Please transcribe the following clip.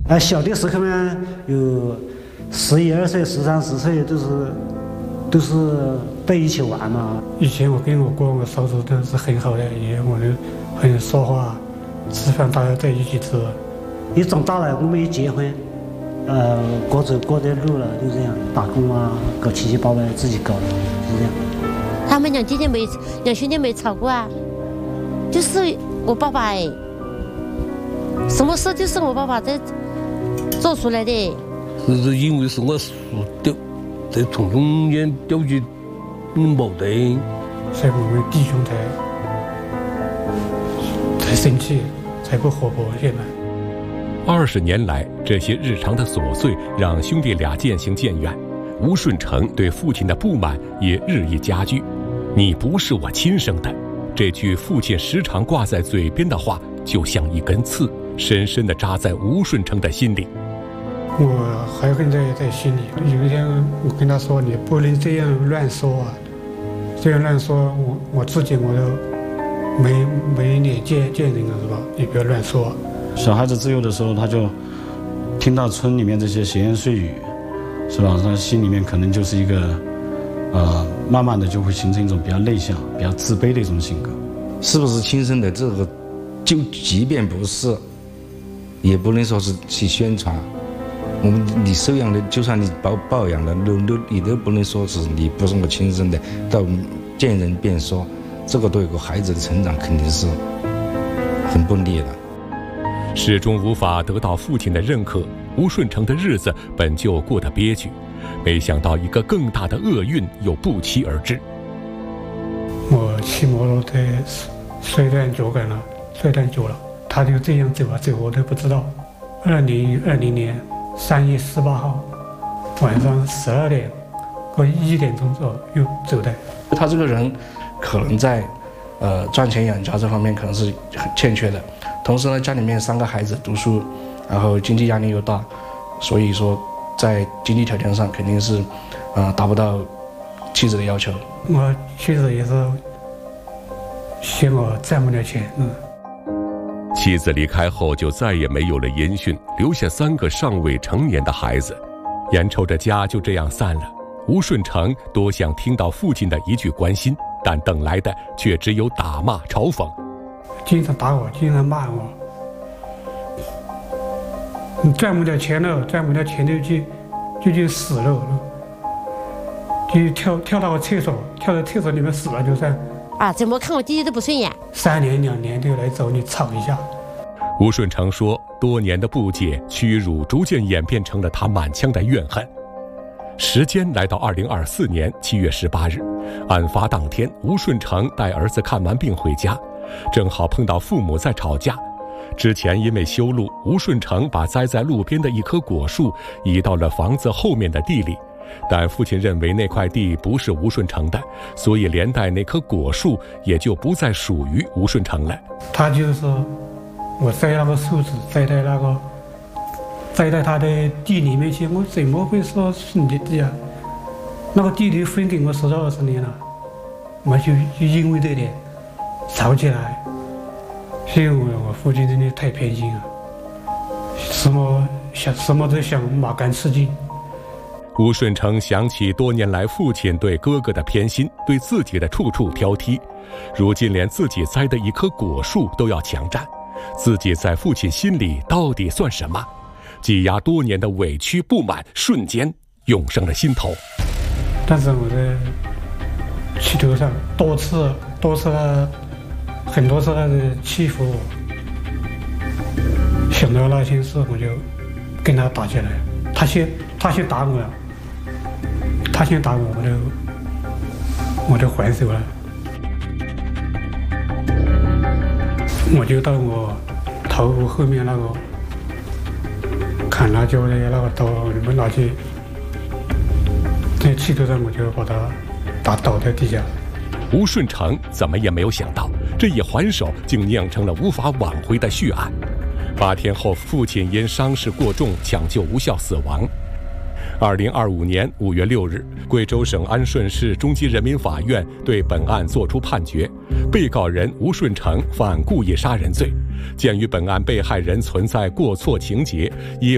小的时候呢，有11、12岁、13、14岁，都是在一起玩嘛。 以前我跟我哥、我嫂子都是很好的，也我们很说话，吃饭大家在一起吃。 一长大了，我们一结婚，各走各的路了，就这样打工啊，搞七七八八自己搞的，就这样。 他们两兄弟没吵过啊，就是我爸爸哎，什么事就是我爸爸在做出来的。 是因为是我叔掉，在从中间掉进矛盾， 所以我们弟兄才生气，才不和睦。现在 20年来，这些日常的琐碎让兄弟俩渐行渐远。吴顺成对父亲的不满也日益加剧。你不是我亲生的，这句父亲时常挂在嘴边的话，就像一根刺，深深地扎在吴顺成的心里。 我还恨在心里。有一天我跟他说：“你不能这样乱说啊！这样乱说，我自己我都没脸见人了，是吧？你不要乱说。” 小孩子自由的时候，他就听到村里面这些闲言碎语，是吧？他心里面可能就是一个，慢慢的就会形成一种比较内向、比较自卑的一种性格。 是不是亲生的这个，就即便不是，也不能说是去宣传。你收养的，就算你抱养的，你都不能说是你不是我亲生的，到见人便说，这个对一个孩子的成长肯定是很不利的。 始终无法得到父亲的认可，吴顺成的日子本就过得憋屈，没想到一个更大的厄运又不期而至。 我骑摩托车摔断脚杆了，他就这样走我都不知道。2020年3月18号晚上12点或1点钟左右走的。 他这个人可能在赚钱养家这方面可能是很欠缺的。同时呢，家里面3个孩子读书，然后经济压力又大，所以说在经济条件上肯定是达不到妻子的要求。 我妻子也是嫌我赚不了钱。 妻子离开后就再也没有了音讯，留下3个尚未成年的孩子，眼瞅着家就这样散了。吴顺成多想听到父亲的一句关心，但等来的却只有打骂嘲讽。 经常打我，经常骂我。你赚不了钱了，赚不了钱就去死了，就跳到厕所，跳到厕所里面死了就算。 啊，怎么看我弟弟都不顺眼 ？3年2年就来找你吵一下。 吴顺成说，多年的不解、屈辱逐渐演变成了他满腔的怨恨。时间来到2024年7月18日，案发当天，吴顺成带儿子看完病回家，正好碰到父母在吵架。之前因为修路，吴顺成把栽在路边的一棵果树移到了房子后面的地里，但父亲认为那块地不是吴顺成的，所以连带那棵果树也就不再属于吴顺成了。 他就是说我栽那个树子栽在他的地里面去，我怎么会说是你的地啊？那个地里分给我10到20年了，我就因为这点吵起来。所以我父亲真的太偏心了，什么都想马干吃尽。 吴顺成想起多年来父亲对哥哥的偏心，对自己的处处挑剔，如今连自己栽的一棵果树都要抢占，自己在父亲心里到底算什么？积压多年的委屈不满瞬间涌上了心头。 但是我在气头上很多次他的欺负我，想到那些事我就跟他打起来。他先打我，我就还手了。我就到我头部后面那个砍辣椒的那个刀，你们拿去，在气头上我就把他打倒在地下。 吴顺成怎么也没有想到，这一还手竟酿成了无法挽回的血案。8天后，父亲因伤势过重抢救无效死亡。2025年5月6日，贵州省安顺市中级人民法院对本案作出判决，被告人吴顺成犯故意杀人罪。鉴于本案被害人存在过错情节，依